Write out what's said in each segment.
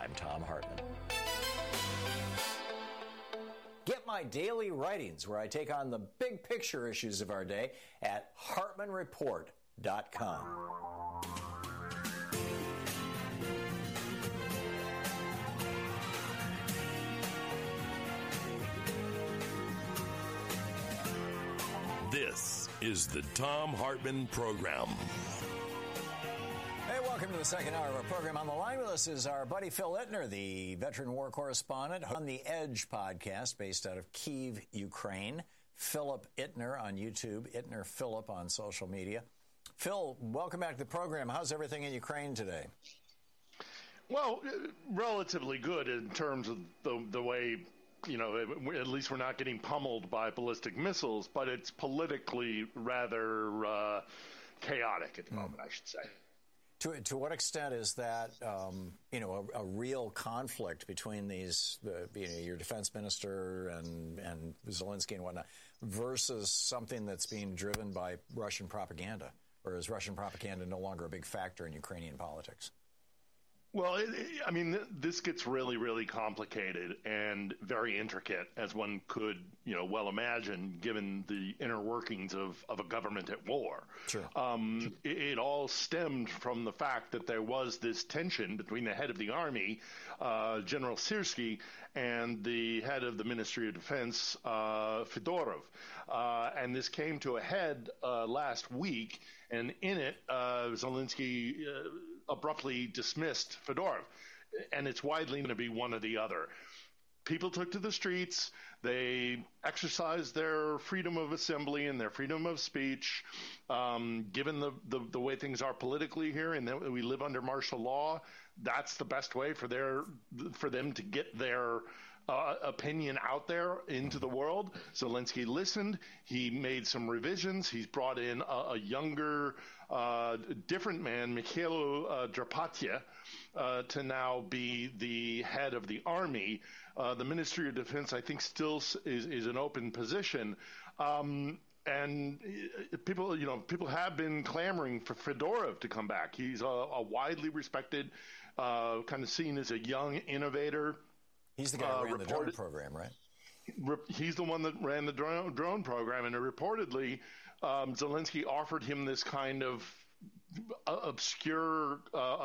I'm Thom Hartmann. Get my daily writings where I take on the big picture issues of our day at HartmannReport.com. This is the Thom Hartmann Program. Hey, welcome to the second hour of our program. On the line with us is our buddy Phil Ittner, the veteran war correspondent on the Edge podcast based out of Kyiv, Ukraine. Philip Ittner on YouTube, Ittner Philip on social media. Phil, welcome back to the program. How's everything in Ukraine today? Well, relatively good in terms of the way, you know, at least we're not getting pummeled by ballistic missiles, but it's politically rather chaotic at the moment, I should say. To what extent is that, a real conflict between these, your defense minister and Zelensky and whatnot, versus something that's being driven by Russian propaganda? Or is Russian propaganda no longer a big factor in Ukrainian politics? Well, this gets really, really complicated and very intricate, as one could, well imagine, given the inner workings of a government at war. Sure. It all stemmed from the fact that there was this tension between the head of the army, General Syrskyi, and the head of the Ministry of Defense, Fedorov. And this came to a head last week, and in it, Zelensky abruptly dismissed Fedorov, and it's widely going to be one or the other. People took to the streets. They exercised their freedom of assembly and their freedom of speech, given the way things are politically here, and that we live under martial law. That's the best way for them to get their opinion out there into the world. Zelensky listened. He made some revisions. He's brought in a younger, different man, Mikhailo Drapatya, to now be the head of the army. The Ministry of Defense, I think, still is an open position. And people have been clamoring for Fedorov to come back. He's a widely respected, kind of seen as a young innovator. He's the guy who ran the drone program, right? He's the one that ran the drone program, and reportedly, Zelensky offered him this kind of obscure,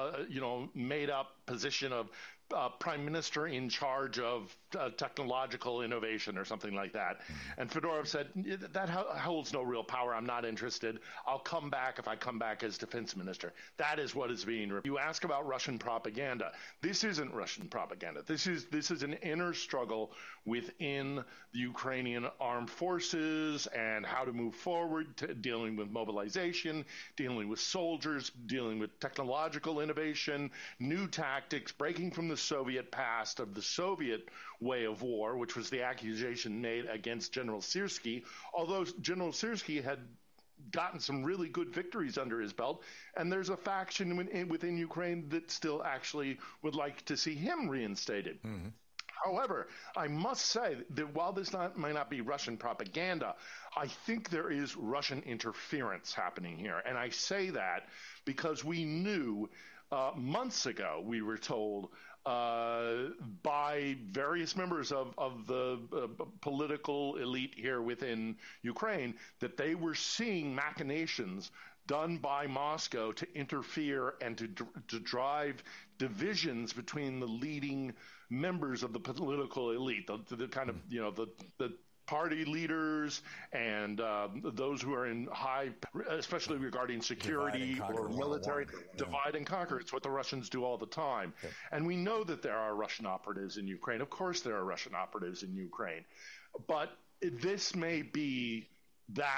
made-up position of prime minister in charge of technological innovation or something like that. And Fedorov said, that holds no real power. I'm not interested. I'll come back if I come back as defense minister. That is what is being reported. You ask about Russian propaganda. This isn't Russian propaganda. This is an inner struggle within the Ukrainian armed forces and how to move forward, dealing with mobilization, dealing with soldiers, dealing with technological innovation, new tactics, breaking from the Soviet past of the Soviet way of war, which was the accusation made against General Syrskyi, although General Syrskyi had gotten some really good victories under his belt, and there's a faction within Ukraine that still actually would like to see him reinstated. Mm-hmm. However, I must say that while this might not be Russian propaganda, I think there is Russian interference happening here. And I say that because we knew months ago, we were told by various members of the political elite here within Ukraine that they were seeing machinations done by Moscow to interfere and to drive divisions between the leading members of the political elite, the kind of, the party leaders and those who are in high, especially regarding security or military, divide and conquer. It's what the Russians do all the time. Okay. And we know that there are Russian operatives in Ukraine. Of course there are Russian operatives in Ukraine. But this may be that